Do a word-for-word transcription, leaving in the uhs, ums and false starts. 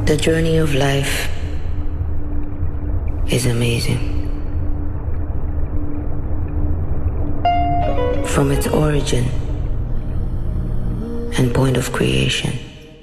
The journey of life is amazing. From its origin and point of creation